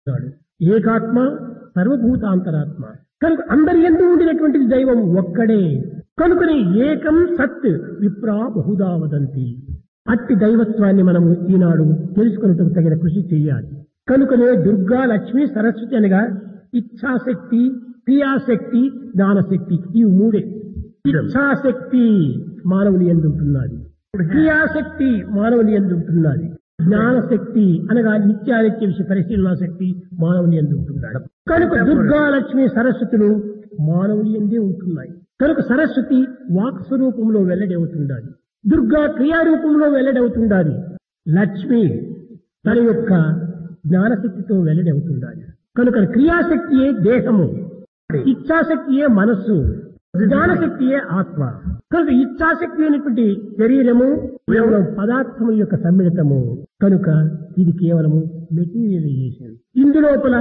ఏకాత్మ సర్వభూతాంతరాత్మ. కనుక అందరి యందు ఉండినటువంటిది దైవం ఒక్కడే. కనుకనే ఏకం సత్ విప్రా బహుదా వదంతి. అట్టి దైవత్వాన్ని మనము ఈనాడు తెలుసుకున్నట్టుకు తగిన కృషి చేయాలి. కనుకనే దుర్గా, లక్ష్మి, సరస్వతి అనగా ఇచ్ఛాశక్తి, క్రియాశక్తి, జ్ఞానశక్తి, ఇవి మూడే. ఇచ్ఛాశక్తి మానవుని యందు ఉంటున్నది, క్రియాశక్తి మానవుని యందు ఉంటున్నది, జ్ఞానశక్తి అనగా నిత్యానిత్య విషయ పరిశీలనా శక్తి మానవుని యందు ఉంటున్నాడు. కనుక దుర్గా, లక్ష్మి, సరస్వతులు మానవుని యందే ఉంటున్నాయి. కనుక సరస్వతి వాక్ స్వరూపంలో వెల్లడవుతుండాలి, దుర్గా క్రియారూపంలో వెల్లడవుతుండాలి, లక్ష్మి తన యొక్క జ్ఞానశక్తితో వెల్లడవుతుండాలి. కనుక క్రియాశక్తియే దేహము, ఇచ్ఛాశక్తియే మనస్సు, జ్ఞానశక్తియే ఆత్మ. కనుక ఇచ్ఛాశక్తి అయినటువంటి శరీరము కేవలం పదార్థముల యొక్క సమ్మిళితము. కనుక ఇది కేవలము మెటీరియలైజేషన్. ఇందులోపల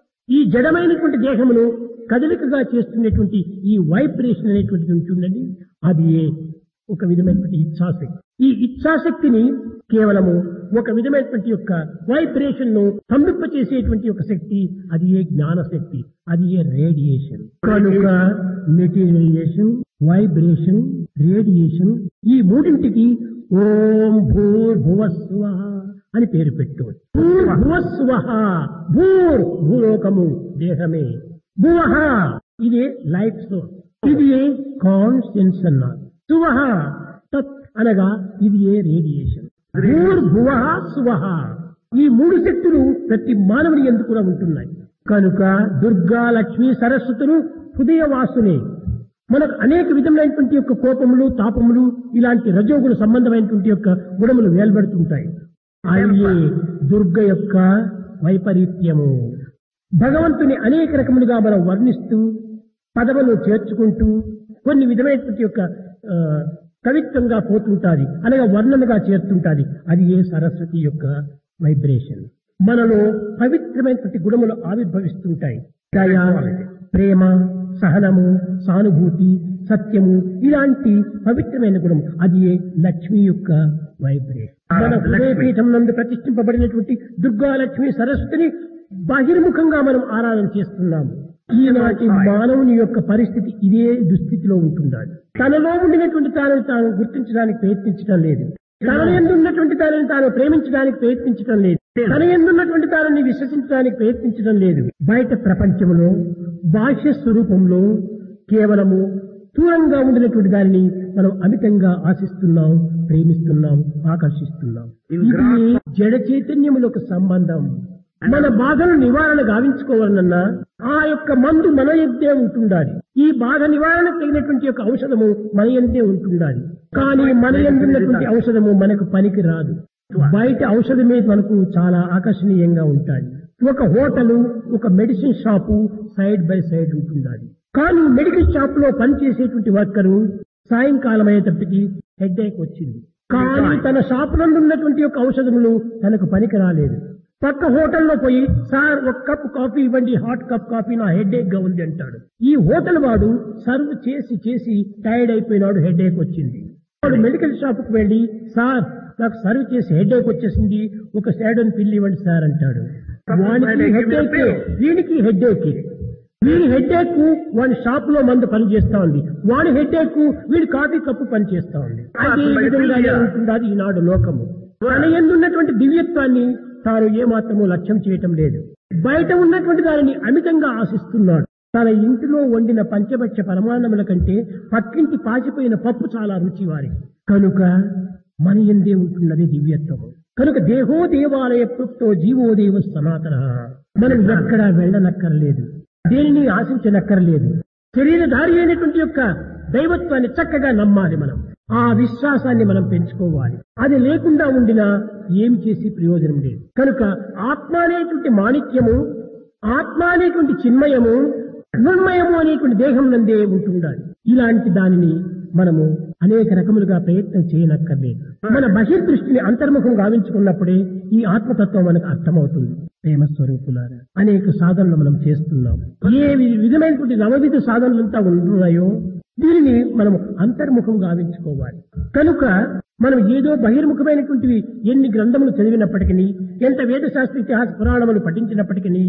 ఈ జడమైనటువంటి దేహమును కదలికగా చేస్తున్నటువంటి ఈ వైబ్రేషన్ అనేటువంటిది ఉంటుందండి, అది ఒక విధమైనటువంటి ఇచ్ఛాశక్తి. ఈ ఇచ్ఛాశక్తిని కేవలము ఒక విధమైనటువంటి యొక్క వైబ్రేషన్ ను స్తంభింపచేసేటువంటి ఒక శక్తి, అది జ్ఞానశక్తి, అది రేడియేషన్. కనుక మెటీరియలైజేషన్, వైబ్రేషన్, రేడియేషన్ ఈ మూడింటికి ఓం భూర్భువస్సువః అని పేరు పెట్టవచ్చు. భూర్భువస్సువః, భూర్ భూలోకము దేహమే, భువః ఇది లైఫ్ సోర్స్, ఇది కాన్షియన్స్ అన్నారు, సువః తత్ అనగా ఇది రేడియేషన్. భూర్భువః సువః ఈ మూడు శక్తులు ప్రతి మానవుని యందు కూడా ఉంటున్నాయి. కనుక దుర్గా, లక్ష్మి, సరస్వతులు హృదయవాసులే. మనకు అనేక విధములైనటువంటి యొక్క కోపములు, తాపములు, ఇలాంటి రజోగుణ సంబంధమైనటువంటి యొక్క గుణములు వేల్బడుతుంటాయి. అయ్యే దుర్గ యొక్క వైపరీత్యము. భగవంతుని అనేక రకములుగా మనం వర్ణిస్తూ పదములు చేర్చుకుంటూ కొన్ని విధమైనటువంటి యొక్క కవిత్వంగా పోతుంటాది, అనగా వర్ణనగా చేరుతుంటాది. అది సరస్వతి యొక్క వైబ్రేషన్. మనలో పవిత్రమైనటువంటి గుణములు ఆవిర్భవిస్తుంటాయి. దయ, ప్రేమ, సహనము, సానుభూతి, సత్యము, ఇలాంటి పవిత్రమైన గుణం అది లక్ష్మి యొక్క వైబ్రేషన్. మన హృదయపీఠం నందు ప్రతిష్ఠింపబడినటువంటి దుర్గా, లక్ష్మి, సరస్వతిని బహిర్ముఖంగా మనం ఆరాధన చేస్తున్నాము. ఈనాటి మానవుని యొక్క పరిస్థితి ఇదే దుస్థితిలో ఉంటుండాలి. తనలో ఉండినటువంటి తాను తాను గుర్తించడానికి ప్రయత్నించడం లేదు, తన యందు ఉన్నటువంటి దానిని తాను ప్రేమించడానికి ప్రయత్నించడం లేదు, తన యందు ఉన్నటువంటి దానిని విశ్వసించడానికి ప్రయత్నించడం లేదు. బయట ప్రపంచంలో బాహ్య స్వరూపంలో కేవలము దూరంగా ఉండినటువంటి దానిని మనం అమితంగా ఆశిస్తున్నాం, ప్రేమిస్తున్నాం, ఆకర్షిస్తున్నాం. ఇది జడ చైతన్యములకు సంబంధం. మన బాధను నివారణ గావించుకోవాలన్నా ఆ యొక్క మందు మన యందే ఉంటుండాలి. ఈ బాధ నివారణకు తగినటువంటి యొక్క ఔషధము మన యందే ఉంటుండాలి. కానీ మన యందున్నటువంటి ఔషధము మనకు పనికి రాదు. బయట ఔషధమే మనకు చాలా ఆకర్షణీయంగా ఉంటాయి. ఒక హోటలు, ఒక medicine shop side by side ఉంటుండాలి. కానీ మెడికల్ షాప్ లో పనిచేసేటువంటి వర్కరు సాయంకాలం అయ్యేటప్పటికి హెడ్ఏక్ వచ్చింది, కానీ తన షాప్ నందు ఉన్నటువంటి యొక్క ఔషధములు తనకు పనికి రాలేదు. పక్క హోటల్లో పోయి సార్ ఒక కప్ కాఫీ ఇవ్వండి, హాట్ కప్ కాఫీ, నా హెడ్ఏక్ గా ఉంది అంటాడు. ఈ హోటల్ వాడు సర్వ్ చేసి చేసి టైర్డ్ అయిపోయినాడు, హెడ్ఏక్ వచ్చింది. వాడు మెడికల్ షాప్ కు వెళ్లి సార్ నాకు సర్వ్ చేసి హెడ్ఏక్ వచ్చేసింది, ఒక సాడన్ పిల్లి ఇవ్వండి సార్ అంటాడు. వానికి హెడ్ఏక్, వీనికి హెడ్ఏక్. వీడి హెడ్ఏక్ వాడి షాప్ లో మందు పని చేస్తా ఉంది, వాడి హెడ్ఏక్ వీడి కాఫీ కప్పు పని చేస్తా ఉంది. అదే విధంగా ఉంటుందా ఈనాడు లోకము. తన యందున్నటువంటి దివ్యత్వాన్ని తాను ఏమాత్రము లక్ష్యం చేయటం లేదు. బయట ఉన్నటువంటి దానిని అమితంగా ఆశిస్తున్నాడు. తన ఇంటిలో వండిన పంచభక్ష పరమాన్నముల కంటే పక్కింటి పాచిపోయిన పప్పు చాలా రుచి వారికి. కనుక మన యందే ఉంటున్నది దివ్యత్వము. కనుక దేహో దేవాలయ ప్రోక్తో జీవో దేవ సనాతన. మనం ఎక్కడా వెళ్ళనక్కర్లేదు, దేనిని ఆశించనక్కర్లేదు. శరీరధారి అయినటువంటి యొక్క దైవత్వాన్ని చక్కగా నమ్మాలి. మనం ఆ విశ్వాసాన్ని మనం పెంచుకోవాలి. అది లేకుండా ఉండినా ఏమి చేసి ప్రయోజనం లేదు. కనుక ఆత్మ అనేటువంటి మాణిక్యము, ఆత్మ అనేటువంటి చిన్మయము, నిర్మయము అనేటువంటి దేహం నందే ఉంటుండాలి. ఇలాంటి దానిని మనము అనేక రకములుగా ప్రయత్నం చేయనక్కర్లేదు. మన బహిర్దృష్టిని అంతర్ముఖం గావించుకున్నప్పుడే ఈ ఆత్మతత్వం మనకు అర్థమవుతుంది. ప్రేమ స్వరూపులారా, అనేక సాధనలు మనం చేస్తున్నాం. ఏ విధమైనటువంటి నవవిధ సాధనలంతా ఉన్నాయో దీనిని మనం అంతర్ముఖం గావించుకోవాలి. కనుక మనం ఏదో బహిర్ముఖమైనటువంటివి ఎన్ని గ్రంథములు చదివినప్పటికీ, ఎంత వేదశాస్త్ర ఇతిహాస పురాణములు పఠించినప్పటికీ